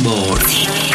Mode.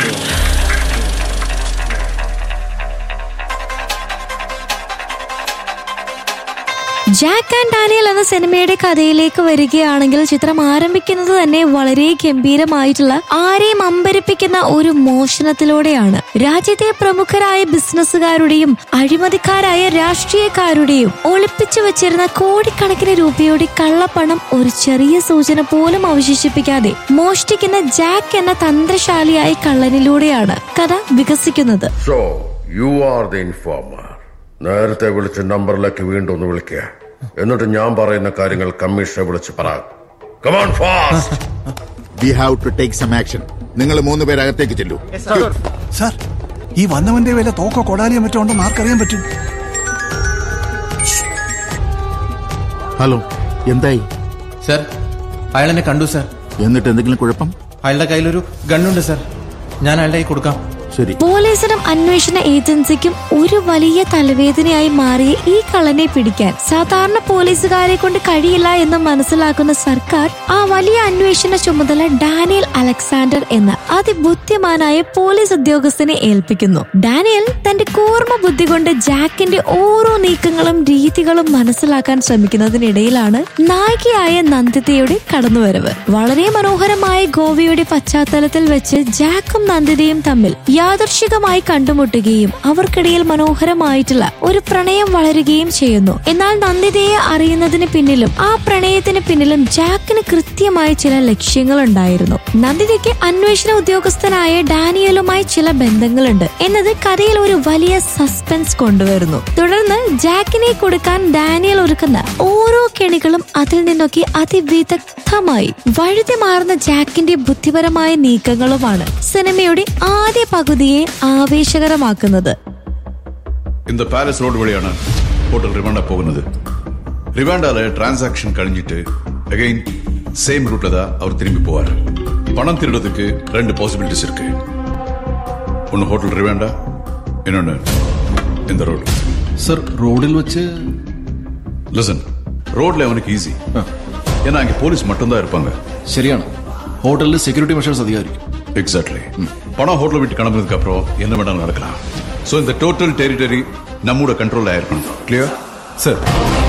Jack and Daniel എന്ന സിനിമയുടെ കഥയിലേക്ക് വരികയാണെങ്കിൽ ചിത്രം ആരംഭിക്കുന്നത് തന്നെ വളരെ ഗംഭീരമായിട്ടുള്ള ആരെയും അമ്പരിപ്പിക്കുന്ന ഒരു മോഷണത്തിലൂടെയാണ്. രാജ്യത്തെ പ്രമുഖരായ ബിസിനസ്സുകാരുടെയും അഴിമതിക്കാരായ രാഷ്ട്രീയക്കാരുടെയും ഒളിപ്പിച്ചു വെച്ചിരുന്ന കോടിക്കണക്കിന് രൂപയുടെ കള്ളപ്പണം ഒരു ചെറിയ സൂചന പോലും അവശേഷിപ്പിക്കാതെ മോഷ്ടിക്കുന്ന ജാക്ക് എന്ന തന്ത്രശാലിയായ കള്ളനിലൂടെയാണ് കഥ വികസിക്കുന്നത്. നേരത്തെ വിളിച്ച നമ്പറിലേക്ക് വീണ്ടും ഒന്ന് വിളിക്കുക. എന്നിട്ട് ഞാൻ പറയുന്ന കാര്യങ്ങൾ കമ്മീഷനെ വിളിച്ച് പറ. Come on fast. We have to take some action. നിങ്ങൾ 3 പേര് അകത്തേക്ക് ചെല്ലൂ. സർ, ഈ വന്നവന്റെ വില തോക്കോ കൊടാലിയോ മറ്റോ ഉണ്ടെന്ന് ആർക്കറിയാൻ പറ്റും? ഹലോ, എന്തായി? സർ, അയാളെന്നെ കണ്ടു സർ. എന്നിട്ട് എന്തെങ്കിലും കുഴപ്പം? അയാളുടെ കയ്യിലൊരു ഗണ്ണുണ്ട് സർ. ഞാൻ അയാളുടെ കൈ കൊടുക്കാം. പോലീസിനും അന്വേഷണ ഏജൻസിക്കും ഒരു വലിയ തലവേദനയായി മാറിയ ഈ കള്ളനെ പിടിക്കാൻ സാധാരണ പോലീസുകാരെ കൊണ്ട് കഴിയില്ല എന്ന് മനസ്സിലാക്കുന്ന സർക്കാർ ആ വലിയ അന്വേഷണ ചുമതല ഡാനിയൽ അലക്സാണ്ടർ എന്ന അതിബുദ്ധിമാനായ പോലീസ് ഉദ്യോഗസ്ഥനെ ഏൽപ്പിക്കുന്നു. ഡാനിയൽ തന്റെ കൂർമ്മ ബുദ്ധി കൊണ്ട് ജാക്കിന്റെ ഓരോ നീക്കങ്ങളും രീതികളും മനസ്സിലാക്കാൻ ശ്രമിക്കുന്നതിനിടയിലാണ് നായികയായ നന്ദിതയുടെ കടന്നുവരവ്. വളരെ മനോഹരമായ ഗോവയുടെ പശ്ചാത്തലത്തിൽ വെച്ച് ജാക്കും നന്ദിതയും തമ്മിൽ യാദർശികമായി കണ്ടുമുട്ടുകയും അവർക്കിടയിൽ മനോഹരമായിട്ടുള്ള ഒരു പ്രണയം വളരുകയും ചെയ്യുന്നു. എന്നാൽ നന്ദിതയെ അറിയുന്നതിന് പിന്നിലും ആ പ്രണയത്തിന് പിന്നിലും ജാക്കിന് കൃത്യമായ ചില ലക്ഷ്യങ്ങൾ ഉണ്ടായിരുന്നു. നന്ദിതയ്ക്ക് അന്വേഷണ ഉദ്യോഗസ്ഥനായ ഡാനിയലുമായി ചില ബന്ധങ്ങളുണ്ട് എന്നത് കഥയിൽ ഒരു വലിയ സസ്പെൻസ് കൊണ്ടുവരുന്നു. തുടർന്ന് ജാക്കിനെ കൊടുക്കാൻ ഡാനിയൽ ഒരുക്കുന്ന ഓരോ കെണികളും അതിൽ നിന്നൊക്കെ അതിവിദഗ്ധമായി വഴുതി മാറുന്ന ജാക്കിന്റെ ബുദ്ധിപരമായ നീക്കങ്ങളുമാണ് സിനിമയുടെ ആദ്യ പകുതിയെ ആവേശകരമാക്കുന്നത്. இந்த പാലസ് റോഡ് വഴിയാണ് ഹോട്ടൽ റിവാൻഡ പോകുന്നത്. റിവാൻഡാല് ട്രാൻസാക്ഷൻ കഴിഞ്ഞിട്ട് അഗൈൻ சேம் ரூட்ல தான் அவர் திரும்பி போவார். பணம் திருடுறதுக்கு 2 பாசிபிலிட்டிஸ் இருக்கு. ஒன்னு ஹோட்டல் ரிவாண்டா, இன்னொன்னு இந்த ரோடு. சார், ரோடில் வச்சு லிசன், ரோட்ல அவனுக்கு ஈஸி. ஏன்னா அங்கே போலீஸ் மட்டும்தான் இருப்பாங்க. சரியான ஹோட்டலில் செக்யூரிட்டி மெஷர்ஸ் அதிகாரிக்கும். எக்ஸாக்ட்லி. பணம் ஹோட்டல் விட்டு கிளம்புறதுக்கு அப்புறம் என்ன வேணாலும் நடக்கலாம். ஸோ இந்த டோட்டல் டெரிட்டரி நம்மோட கண்ட்ரோல் ஆயிருக்கணும். Clear sir?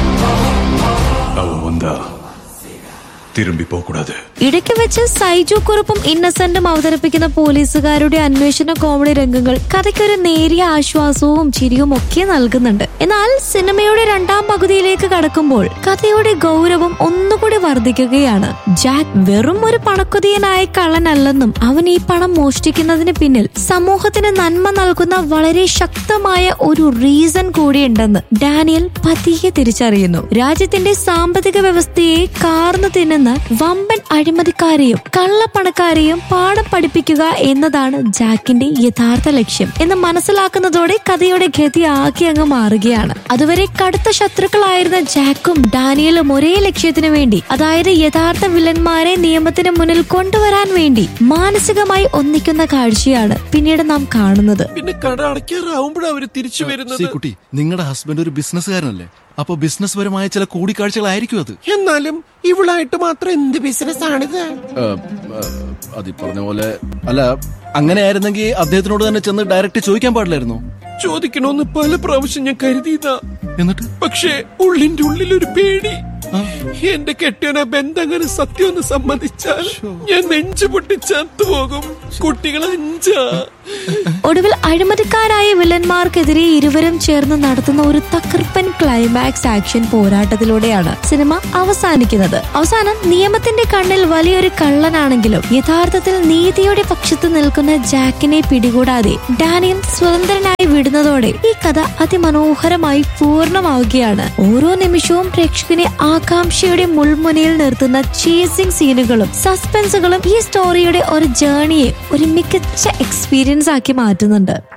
அவன் வந்தா திரும்பி போகக்கூடாது. ഇടയ്ക്ക് വെച്ച് സൈജു കുറുപ്പും ഇന്നസെന്റും അവതരിപ്പിക്കുന്ന പോലീസുകാരുടെ അന്വേഷണ കോമഡി രംഗങ്ങൾ കഥയ്ക്കൊരു നേരിയ ആശ്വാസവും ചിരിയും ഒക്കെ നൽകുന്നുണ്ട്. എന്നാൽ സിനിമയുടെ രണ്ടാം പകുതിയിലേക്ക് കടക്കുമ്പോൾ കഥയുടെ ഗൗരവം ഒന്നുകൂടി വർദ്ധിക്കുകയാണ്. ജാക്ക് വെറും ഒരു പണക്കൊതിയനായ കള്ളനല്ലെന്നും അവൻ ഈ പണം മോഷ്ടിക്കുന്നതിന് പിന്നിൽ സമൂഹത്തിന് നന്മ നൽകുന്ന വളരെ ശക്തമായ ഒരു റീസൺ കൂടിയുണ്ടെന്ന് ഡാനിയൽ പതിയെ തിരിച്ചറിയുന്നു. രാജ്യത്തിന്റെ സാമ്പത്തിക വ്യവസ്ഥയെ കാർന്നു തിന്നുന്ന വമ്പൻ അഴിമതിക്കാരെയും കള്ളപ്പണക്കാരെയും പാഠം പഠിപ്പിക്കുക എന്നതാണ് ജാക്കിന്റെ യഥാർത്ഥ ലക്ഷ്യം എന്ന് മനസ്സിലാക്കുന്നതോടെ കഥയുടെ ഗതി ആകെ അങ്ങ് മാറുകയാണ്. അതുവരെ കടുത്ത ശത്രുക്കളായിരുന്ന ജാക്കും ഡാനിയലും ഒരേ ലക്ഷ്യത്തിനു വേണ്ടി, അതായത് യഥാർത്ഥ വില്ലന്മാരെ നിയമത്തിന് മുന്നിൽ കൊണ്ടുവരാൻ വേണ്ടി മാനസികമായി ഒന്നിക്കുന്ന കാഴ്ചയാണ് പിന്നീട് നാം കാണുന്നത്. പിന്നെ കട അടയ്ക്കാറാവുമ്പോഴവര് തിരിച്ചു വരുന്നത്. കുട്ടി, നിങ്ങളുടെ ഹസ്ബൻഡ് ഒരു ബിസിനസ്സുകാരനല്ലേ? അപ്പൊ ബിസിനസ് പരമായ ചില കൂടിക്കാഴ്ചകളായിരിക്കും അത്. എന്നാലും ഇവളായിട്ട് മാത്രം എന്ത് ബിസിനസ് ആണിത്? അത് പറഞ്ഞ പോലെ അല്ല, അങ്ങനെ ആയിരുന്നെങ്കിൽ അദ്ദേഹത്തിനോട് തന്നെ ചെന്ന് ഡയറക്റ്റ് ചോദിക്കാൻ പാടില്ലായിരുന്നു? ചോദിക്കണമെന്ന് പല പ്രാവശ്യം ഞാൻ കരുതിയതാ. എന്നിട്ട് പക്ഷേ ഉള്ളിന്റെ ഉള്ളിലൊരു പേടി. എന്റെ കെട്ടിയന ബന്ധങ്ങനെ സത്യം ഒന്ന് സമ്മതിച്ചാൽ ഞാൻ നെഞ്ചു പൊട്ടി ചത്തുപോകും. കുട്ടികൾ 5. ഒടുവിൽ അഴിമതിക്കാരായ വില്ലന്മാർക്കെതിരെ ഇരുവരും ചേർന്ന് നടത്തുന്ന ഒരു തകർപ്പൻ ക്ലൈമാക്സ് ആക്ഷൻ പോരാട്ടത്തിലൂടെയാണ് സിനിമ അവസാനിക്കുന്നത്. അവസാനം നിയമത്തിന്റെ കണ്ണിൽ വലിയൊരു കള്ളനാണെങ്കിലും യഥാർത്ഥത്തിൽ നീതിയുടെ പക്ഷത്ത് നിൽക്കുന്ന ജാക്കിനെ പിടികൂടാതെ ഡാനിയൽ സ്വതന്ത്രനായി വിടുന്നതോടെ ഈ കഥ അതിമനോഹരമായി പൂർണ്ണമാവുകയാണ്. ഓരോ നിമിഷവും പ്രേക്ഷകനെ ആകാംക്ഷയുടെ മുൾമുനയിൽ നിർത്തുന്ന ചേസിംഗ് സീനുകളും സസ്പെൻസുകളും ഈ സ്റ്റോറിയുടെ ഒരു ജേർണിയെ ഒരു മികച്ച എക്സ്പീരിയൻസ് ആക്കി മാറ്റുന്നുണ്ട്.